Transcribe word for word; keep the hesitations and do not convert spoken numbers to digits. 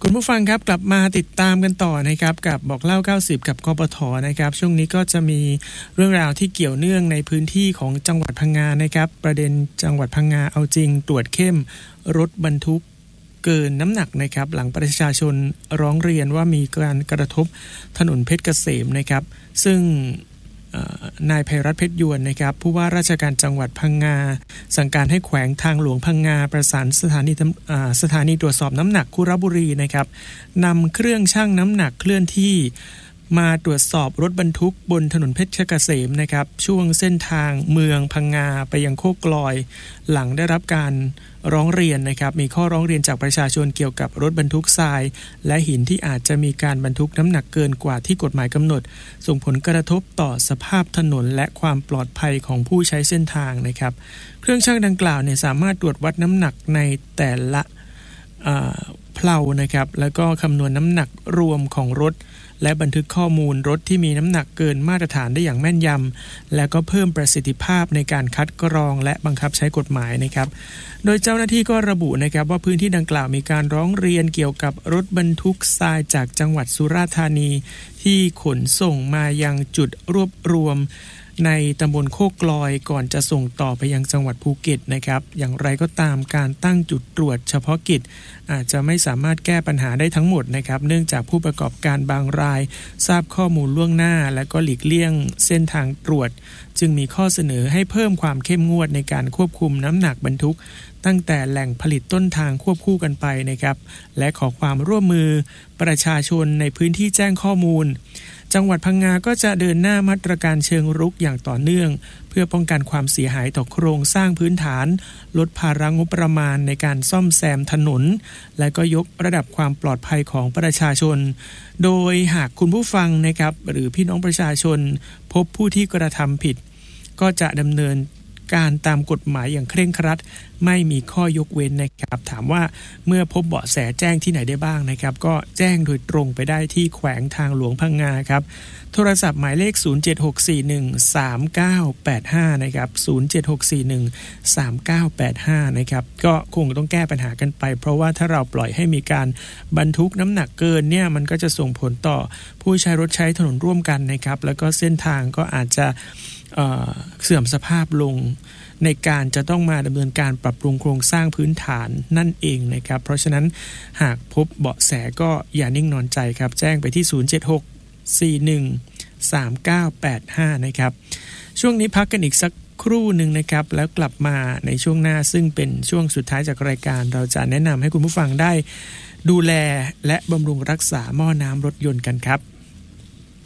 คุณผู้ฟังครับกลับมาติดตามกันต่อนะครับกับบอกเล่าเก้าสิบกับกปทนะครับช่วงนี้ก็จะมีเรื่องราวที่เกี่ยวเนื่องในพื้นที่ของจังหวัดพังงานะครับประเด็นจังหวัดพังงาเอาจริงตรวจเข้มรถบรรทุกเกินน้ำหนักนะครับหลังประชาชนร้องเรียนว่ามีการกระทบถนนเพชรเกษมนะครับซึ่งนายไพรัตน์เพชรยวนนะครับผู้ว่าราชการจังหวัดพังงาสั่งการให้แขวงทางหลวงพังงาประสานสถานีสถานีตรวจสอบน้ำหนักคุระบุรีนะครับนำเครื่องชั่งน้ำหนักเคลื่อนที่มาตรวจสอบรถบรรทุกบนถนนเพชรเกษมนะครับช่วงเส้นทางเมืองพังงาไปยังโคกลอยหลังได้รับการร้องเรียนนะครับมีข้อร้องเรียนจากประชาชนเกี่ยวกับรถบรรทุกทรายและหินที่อาจจะมีการบรรทุกน้ำหนักเกินกว่าที่กฎหมายกำหนดส่งผลกระทบต่อสภาพถนนและความปลอดภัยของผู้ใช้เส้นทางนะครับเครื่องชั่งดังกล่าวเนี่ยสามารถตรวจวัดน้ำหนักในแต่ละเพลานะครับแล้วก็คำนวณน้ำหนักรวมของรถและบันทึกข้อมูลรถที่มีน้ำหนักเกินมาตรฐานได้อย่างแม่นยำและก็เพิ่มประสิทธิภาพในการคัดกรองและบังคับใช้กฎหมายนะครับโดยเจ้าหน้าที่ก็ระบุนะครับว่าพื้นที่ดังกล่าวมีการร้องเรียนเกี่ยวกับรถบรรทุกทรายจากจังหวัดสุราษฎร์ธานีที่ขนส่งมายังจุดรวบรวมในตำบลโคกลอยก่อนจะส่งต่อไปยังจังหวัดภูเก็ตนะครับอย่างไรก็ตามการตั้งจุดตรวจเฉพาะกิจอาจจะไม่สามารถแก้ปัญหาได้ทั้งหมดนะครับเนื่องจากผู้ประกอบการบางรายทราบข้อมูลล่วงหน้าและก็หลีกเลี่ยงเส้นทางตรวจจึงมีข้อเสนอให้เพิ่มความเข้มงวดในการควบคุมน้ำหนักบรรทุกตั้งแต่แหล่งผลิตต้นทางควบคู่กันไปนะครับและขอความร่วมมือประชาชนในพื้นที่แจ้งข้อมูลจังหวัดพังงาก็จะเดินหน้ามาตรการเชิงรุกอย่างต่อเนื่องเพื่อป้องกันความเสียหายต่อโครงสร้างพื้นฐานลดภาระงบประมาณในการซ่อมแซมถนนและก็ยกระดับความปลอดภัยของประชาชนโดยหากคุณผู้ฟังนะครับหรือพี่น้องประชาชนพบผู้ที่กระทำผิดก็จะดำเนินการตามกฎหมายอย่างเคร่งครัดไม่มีข้อยกเว้นนะครับถามว่าเมื่อพบเบาะแสแจ้งที่ไหนได้บ้างนะครับก็แจ้งโดยตรงไปได้ที่แขวงทางหลวงพังงาครับโทรศัพท์หมายเลขศูนย์ เจ็ด หก สี่ หนึ่ง สาม เก้า แปด ห้านะครับศูนย์ เจ็ด หก สี่ หนึ่ง สาม เก้า แปด ห้านะครับก็คงต้องแก้ปัญหากันไปเพราะว่าถ้าเราปล่อยให้มีการบรรทุกน้ำหนักเกินเนี่ยมันก็จะส่งผลต่อผู้ใช้รถใช้ถนนร่วมกันนะครับแล้วก็เส้นทางก็อาจจะเอ่อเสื่อมสภาพลงในการจะต้องมาดำเนินการปรับปรุงโครงสร้างพื้นฐานนั่นเองนะครับเพราะฉะนั้นหากพบเบาะแสก็อย่านิ่งนอนใจครับแจ้งไปที่ศูนย์ เจ็ด หก สี่ หนึ่ง สาม เก้า แปด ห้านะครับช่วงนี้พักกันอีกสักครู่หนึ่งนะครับแล้วกลับมาในช่วงหน้าซึ่งเป็นช่วงสุดท้ายจากรายการเราจะแนะนำให้คุณผู้ฟังได้ดูแลและบำรุงรักษาหม้อน้ำรถยนต์กันครับ